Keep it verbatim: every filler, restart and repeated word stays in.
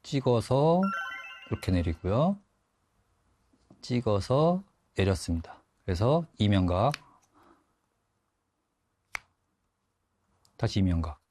찍어서 이렇게 내리고요. 찍어서 내렸습니다. 그래서 이면각, 다시 이면각.